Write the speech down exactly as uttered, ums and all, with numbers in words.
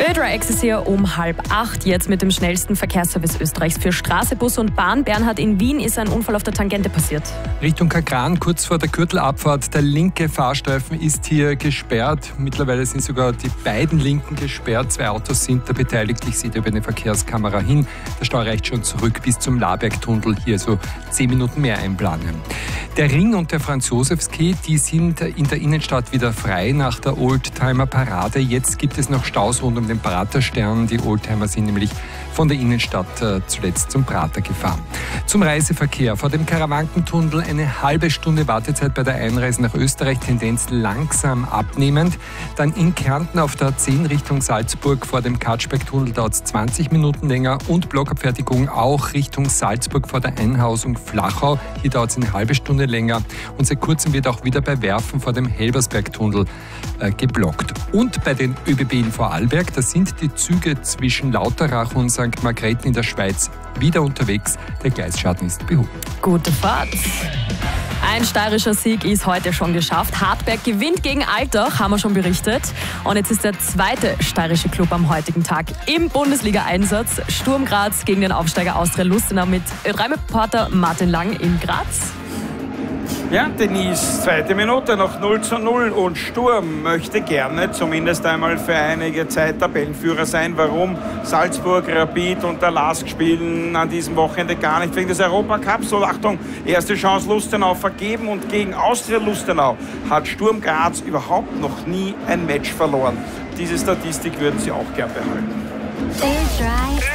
Ödrax ist hier um halb acht, jetzt mit dem schnellsten Verkehrsservice Österreichs für Straße, Bus und Bahn. Bernhard, in Wien ist ein Unfall auf der Tangente passiert. Richtung Kagran, kurz vor der Gürtelabfahrt. Der linke Fahrstreifen ist hier gesperrt. Mittlerweile sind sogar die beiden linken gesperrt. Zwei Autos sind da beteiligt. Ich sehe da über eine Verkehrskamera hin. Der Stau reicht schon zurück bis zum Labergtunnel. Hier so zehn Minuten mehr einplanen. Der Ring und der Franz-Josefs-Quai, die sind in der Innenstadt wieder frei nach der Oldtimer-Parade. Jetzt gibt es noch Staus rund um den Praterstern. Die Oldtimer sind nämlich von der Innenstadt äh, zuletzt zum Prater gefahren. Zum Reiseverkehr. Vor dem Karawankentunnel eine halbe Stunde Wartezeit bei der Einreise nach Österreich, Tendenz langsam abnehmend. Dann in Kärnten auf der A zehn Richtung Salzburg vor dem Katschbergtunnel dauert es zwanzig Minuten länger und Blockabfertigung auch Richtung Salzburg vor der Einhausung Flachau. Hier dauert es eine halbe Stunde länger und seit kurzem wird auch wieder bei Werfen vor dem Helbersbergtunnel äh, geblockt. Und bei den ÖBB in Vorarlberg, da sind die Züge zwischen Lauterach und Sankt Margrethen in der Schweiz wieder unterwegs. Der Gleisschaden ist behoben. Gute Fahrt. Ein steirischer Sieg ist heute schon geschafft. Hartberg gewinnt gegen Altach, haben wir schon berichtet. Und jetzt ist der zweite steirische Club am heutigen Tag im Bundesliga-Einsatz. Sturm Graz gegen den Aufsteiger Austria Lustenau mit Ö drei Reporter Martin Lang in Graz. Ja, Denise, zweite Minute noch null zu null und Sturm möchte gerne zumindest einmal für einige Zeit Tabellenführer sein. Warum? Salzburg, Rapid und der Lask spielen an diesem Wochenende gar nicht wegen des Europacups. So, Achtung, erste Chance Lustenau vergeben und gegen Austria Lustenau hat Sturm Graz überhaupt noch nie ein Match verloren. Diese Statistik würden sie auch gern behalten.